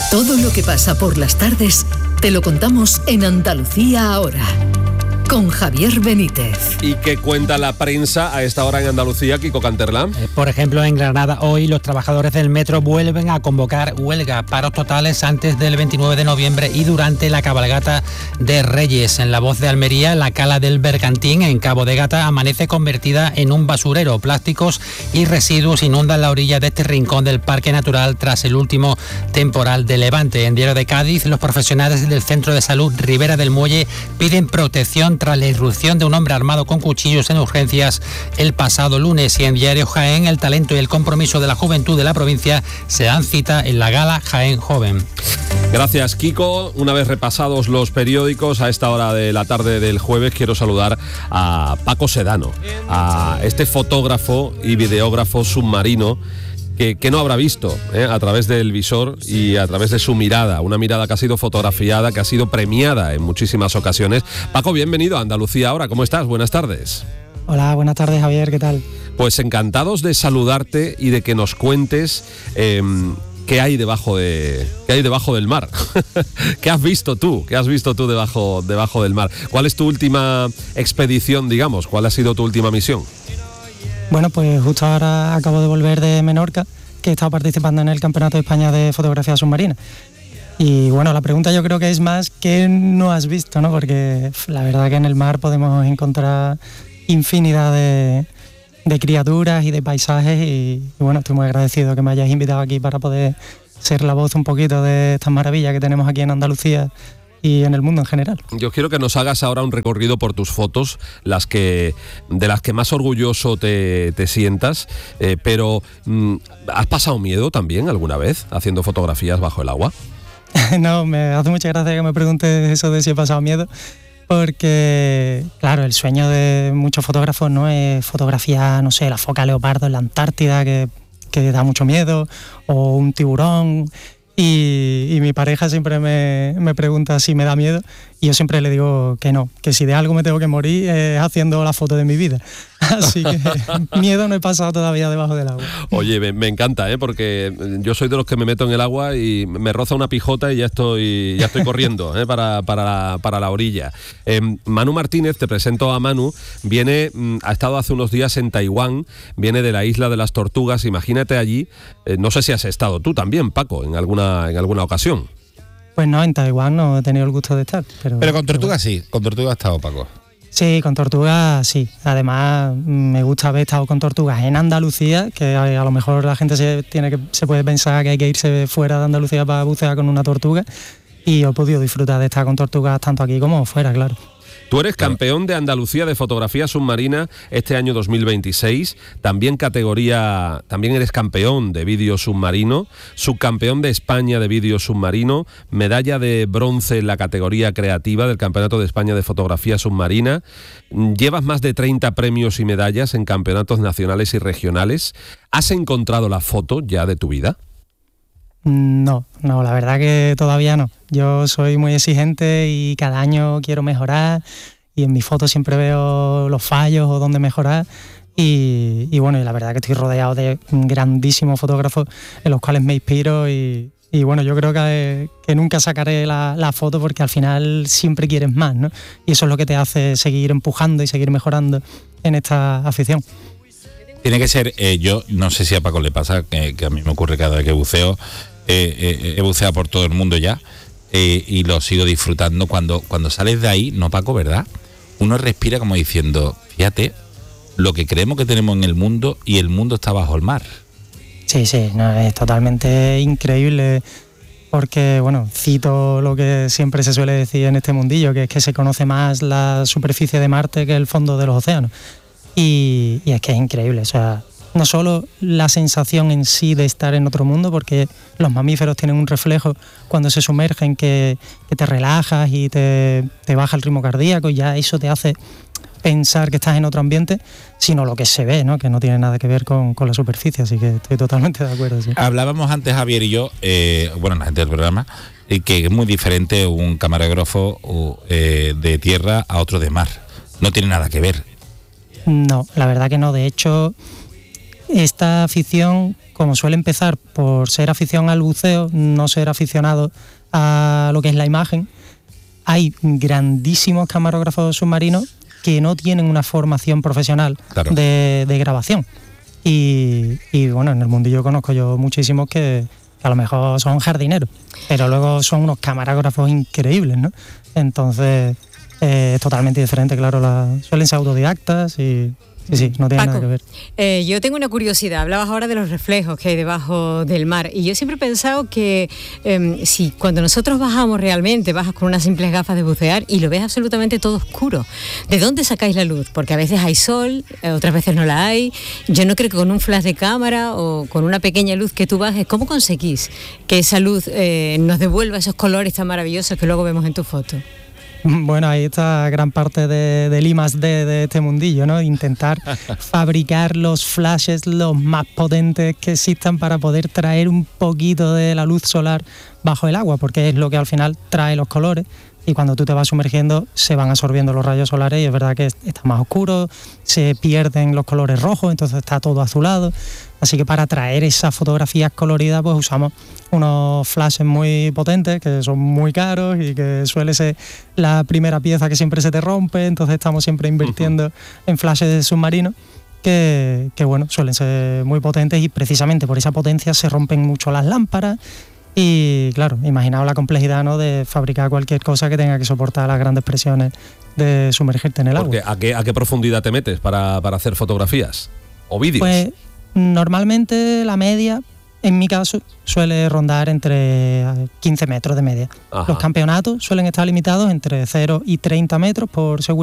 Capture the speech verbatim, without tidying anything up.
Todo lo que pasa por las tardes te lo contamos en Andalucía Ahora, con Javier Benítez. ¿Y qué cuenta la prensa a esta hora en Andalucía, Kiko Canterla? Eh, por ejemplo, en Granada hoy los trabajadores del metro vuelven a convocar huelga, paros totales antes del veintinueve de noviembre y durante la cabalgata de Reyes. En La Voz de Almería, la cala del Bergantín en Cabo de Gata amanece convertida en un basurero. Plásticos y residuos inundan la orilla de este rincón del Parque Natural tras el último temporal de Levante. En Diario de Cádiz, los profesionales del Centro de Salud Ribera del Muelle piden protección tras la irrupción de un hombre armado con cuchillos en urgencias el pasado lunes. Y en Diario Jaén, el talento y el compromiso de la juventud de la provincia se dan cita en la gala Jaén Joven. Gracias, Kiko. Una vez repasados los periódicos, a esta hora de la tarde del jueves quiero saludar a Paco Sedano, a este fotógrafo y videógrafo submarino Que, que no habrá visto ¿eh? a través del visor y a través de su mirada, una mirada que ha sido fotografiada, que ha sido premiada en muchísimas ocasiones. Paco, bienvenido a Andalucía Ahora, ¿cómo estás? Buenas tardes. Hola, buenas tardes, Javier, ¿qué tal? Pues encantados de saludarte y de que nos cuentes eh, qué hay debajo de qué hay debajo del mar. ¿Qué has visto tú? ¿Qué has visto tú debajo, debajo del mar? ¿Cuál es tu última expedición, digamos? ¿Cuál ha sido tu última misión? Bueno, pues justo ahora acabo de volver de Menorca, que he estado participando en el Campeonato de España de Fotografía Submarina. Y bueno, la pregunta yo creo que es más ¿qué no has visto?, ¿no? Porque la verdad que en el mar podemos encontrar infinidad de, de criaturas y de paisajes y, y bueno, estoy muy agradecido que me hayáis invitado aquí para poder ser la voz un poquito de estas maravillas que tenemos aquí en Andalucía y en el mundo en general. Yo quiero que nos hagas ahora un recorrido por tus fotos, las que de las que más orgulloso te, te sientas, eh, pero mm, ¿has pasado miedo también alguna vez haciendo fotografías bajo el agua? No, me hace mucha gracia que me preguntes eso de si he pasado miedo, porque claro, el sueño de muchos fotógrafos no es fotografiar, no sé, la foca leopardo en la Antártida, que, que da mucho miedo, o un tiburón. Y, y mi pareja siempre me, me pregunta si me da miedo y yo siempre le digo que no, que si de algo me tengo que morir es haciendo la foto de mi vida. Así que miedo no he pasado todavía debajo del agua. Oye, me, me encanta, ¿eh? Porque yo soy de los que me meto en el agua y me roza una pijota y ya estoy, ya estoy corriendo ¿eh? para, para, la, para la orilla. Eh, Manu Martínez, te presento a Manu, viene, ha estado hace unos días en Taiwán, viene de la isla de las Tortugas, imagínate allí, eh, no sé si has estado tú también, Paco, en alguna, en alguna ocasión. Pues no, en Taiwán no he tenido el gusto de estar. Pero, pero con tortugas sí, con tortugas ha estado, Paco. Sí, con tortugas sí. Además, me gusta haber estado con tortugas en Andalucía, que a, a lo mejor la gente se, tiene que, se puede pensar que hay que irse fuera de Andalucía para bucear con una tortuga, y he podido disfrutar de estar con tortugas tanto aquí como fuera, claro. Tú eres campeón de Andalucía de fotografía submarina este año dos mil veintiséis, también categoría, también eres campeón de vídeo submarino, subcampeón de España de vídeo submarino, medalla de bronce en la categoría creativa del Campeonato de España de Fotografía Submarina, llevas más de treinta premios y medallas en campeonatos nacionales y regionales. ¿Has encontrado la foto ya de tu vida? No, no, la verdad que todavía no. Yo soy muy exigente y cada año quiero mejorar y en mis fotos siempre veo los fallos o dónde mejorar y, y bueno, y la verdad que estoy rodeado de grandísimos fotógrafos en los cuales me inspiro y, y bueno, yo creo que, que nunca sacaré la, la foto porque al final siempre quieres más, ¿no? Y eso es lo que te hace seguir empujando y seguir mejorando en esta afición. Tiene que ser, eh, yo no sé si a Paco le pasa, que, que a mí me ocurre cada vez que buceo, eh, eh, he buceado por todo el mundo ya eh, y lo sigo disfrutando. Cuando, cuando sales de ahí, no, Paco, ¿verdad? Uno respira como diciendo, fíjate, lo que creemos que tenemos en el mundo y el mundo está bajo el mar. Sí, sí, no, es totalmente increíble porque, bueno, cito lo que siempre se suele decir en este mundillo, que es que se conoce más la superficie de Marte que el fondo de los océanos. Y, y es que es increíble, o sea, no solo la sensación en sí de estar en otro mundo, porque los mamíferos tienen un reflejo cuando se sumergen que, que te relajas y te, te baja el ritmo cardíaco y ya eso te hace pensar que estás en otro ambiente, sino lo que se ve, ¿no? Que no tiene nada que ver con, con la superficie, así que estoy totalmente de acuerdo. Sí. Hablábamos antes, Javier y yo, eh, bueno, la gente del programa, eh, que es muy diferente un camarógrafo eh, de tierra a otro de mar, no tiene nada que ver. No, la verdad que no, de hecho esta afición, como suele empezar por ser afición al buceo, no ser aficionado a lo que es la imagen, hay grandísimos camarógrafos submarinos que no tienen una formación profesional claro. de, de grabación. Y, y bueno, en el mundillo conozco yo muchísimos que, que a lo mejor son jardineros, pero luego son unos camarógrafos increíbles, ¿no? Entonces eh, es totalmente diferente, claro, la, suelen ser autodidactas y... Sí, sí, no tiene Paco, nada que ver. Eh, yo tengo una curiosidad. Hablabas ahora de los reflejos que hay debajo del mar y yo siempre he pensado que eh, si cuando nosotros bajamos realmente, bajas con unas simples gafas de bucear y lo ves absolutamente todo oscuro. ¿De dónde sacáis la luz? Porque a veces hay sol, eh, otras veces no la hay. Yo no creo que con un flash de cámara o con una pequeña luz que tú bajes, ¿cómo conseguís que esa luz eh, nos devuelva esos colores tan maravillosos que luego vemos en tu foto? Bueno, ahí está gran parte de, del I más D de este mundillo, ¿no? Intentar fabricar los flashes los más potentes que existan para poder traer un poquito de la luz solar bajo el agua, porque es lo que al final trae los colores. Y cuando tú te vas sumergiendo se van absorbiendo los rayos solares y es verdad que está más oscuro, se pierden los colores rojos, entonces está todo azulado. Así que para traer esas fotografías coloridas pues usamos unos flashes muy potentes que son muy caros y que suele ser la primera pieza que siempre se te rompe, entonces estamos siempre invirtiendo uh-huh. en flashes submarinos que, que bueno, suelen ser muy potentes y precisamente por esa potencia se rompen mucho las lámparas. Y claro, imaginaos la complejidad, ¿no?, de fabricar cualquier cosa que tenga que soportar las grandes presiones de sumergirte en el Porque agua. ¿a qué, a qué profundidad te metes para, para hacer fotografías o vídeos? Pues normalmente la media, en mi caso, suele rondar entre quince metros de media. Ajá. Los campeonatos suelen estar limitados entre cero y treinta metros por seguridad.